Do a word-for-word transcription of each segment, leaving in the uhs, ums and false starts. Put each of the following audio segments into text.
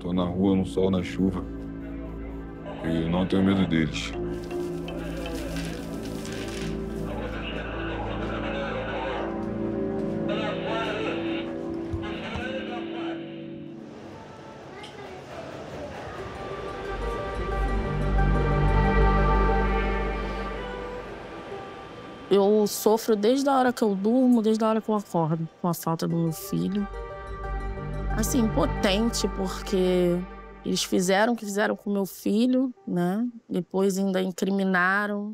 Tô na rua, no sol, na chuva. E não tenho medo deles. Eu sofro desde a hora que eu durmo, desde a hora que eu acordo, com a falta do meu filho. Assim, impotente, porque eles fizeram o que fizeram com meu filho, né? Depois ainda incriminaram.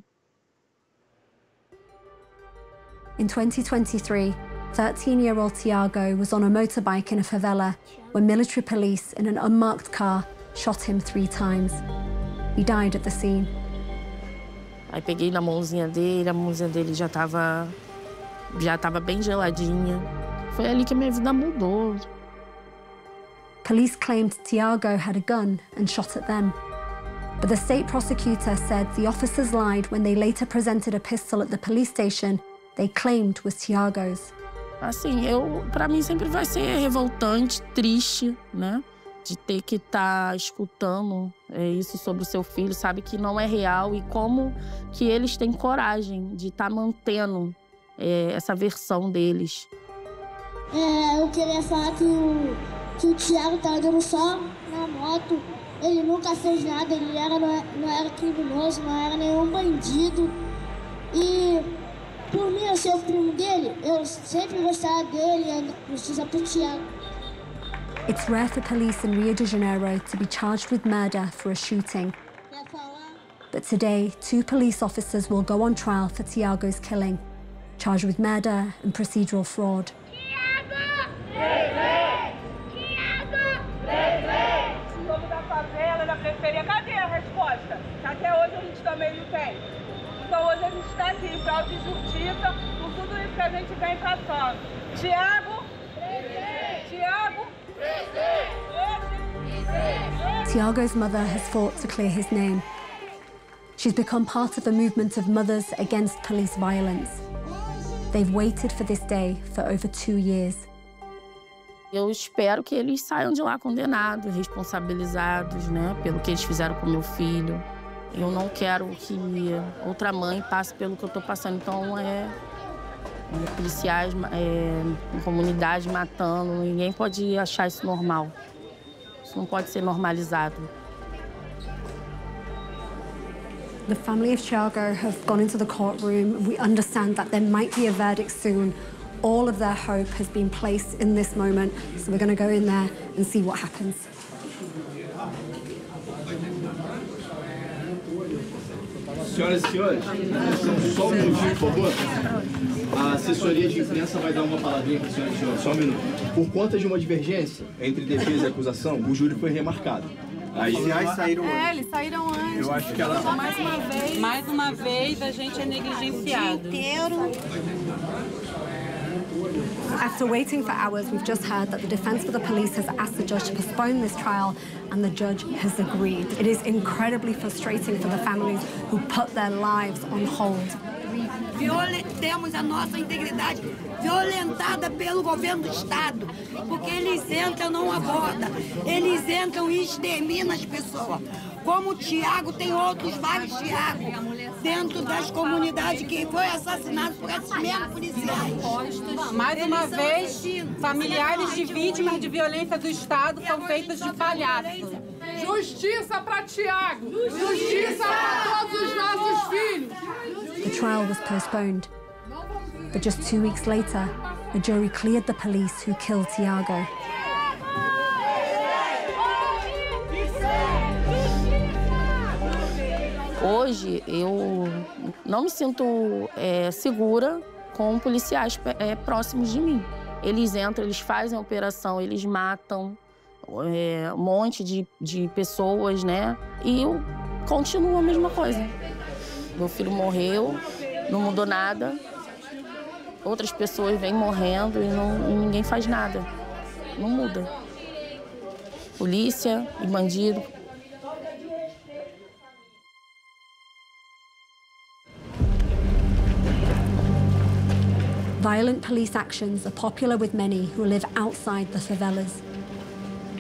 In twenty twenty-three, thirteen-year-old Tiago was on a motorbike in a favela when military police in an unmarked car shot him three times. He died at the scene. Aí peguei na mãozinha dele, a mãozinha dele já estava já estava bem geladinha. Foi ali que a minha vida mudou. Police claimed Tiago had a gun and shot at them. But the state prosecutor said the officers lied when they later presented a pistol at the police station they claimed was Tiago's. Assim, eu, para mim sempre vai ser revoltante, triste, né? De ter que estar tá escutando é, isso sobre o seu filho, sabe que não é real e como que eles têm coragem de estar tá mantendo é, essa versão deles. É, eu queria falar que o, que o Tiago tá andando só na moto, ele nunca fez nada, ele era, não, não era criminoso, não era nenhum bandido. E por mim, eu ser o primo dele, eu sempre gostava dele, justiça pro Tiago. It's rare for police in Rio de Janeiro to be charged with murder for a shooting. But today, two police officers will go on trial for Tiago's killing, charged with murder and procedural fraud. Tiago! Presente! Tiago! Presente! Esse nome da favela, da periferia, cadê a resposta? Até hoje a gente também não tem. Então hoje a gente está aqui em prol de justiça por tudo isso que a gente vem passando. Tiago! Presente! Tiago! Tiago's mother has fought to clear his name. She's become part of a movement of mothers against police violence. They've waited for this day for over two years. Eu espero que eles saiam de lá condenados, responsabilizados, né, pelo que eles fizeram com meu filho. Eu não quero que outra mãe passe pelo que eu estou passando, então é... policiais é, em comunidade matando, ninguém pode achar isso normal. Isso não pode ser normalizado. The family of Tiago have gone into the courtroom. We understand that there might be a verdict soon. All of their hope has been placed in this moment, so we're going to go in there and see what happens. Senhoras e senhores, só um minutinho, por favor. A assessoria de imprensa vai dar uma palavrinha para a senhora e senhores, só um minuto. Por conta de uma divergência entre defesa e acusação, o júri foi remarcado. Aí, Os saíram antes. É, eles saíram antes. Eu acho que ela... Só mais uma vez. Mais uma vez, a gente é negligenciado. O dia inteiro. After waiting for hours, we've just heard that the defense for the police has asked the judge to postpone this trial, and the judge has agreed. It is incredibly frustrating for the families who put their lives on hold. Temos a nossa integridade violentada pelo governo do Estado, porque eles entram, não abordam, eles entram e exterminam as pessoas. Como o Tiago, tem outros vários Tiago dentro das comunidades que foi assassinado por esses mesmos policiais. Mais uma vez, familiares de vítimas de violência do Estado são feitos de palhaço. Justiça para Tiago! Justiça para todos os nossos filhos! The trial was postponed, but just two weeks later, a jury cleared the police who killed Tiago. Hoje, eu não me sinto é, segura com policiais é, próximos de mim. Eles entram, eles fazem a operação, eles matam é, um monte de, de pessoas, né? E eu continuo a mesma coisa. Meu filho morreu, não mudou nada. Outras pessoas vêm morrendo e, não, e ninguém faz nada. Não muda. Polícia e bandido. Violent police actions are popular with many who live outside the favelas.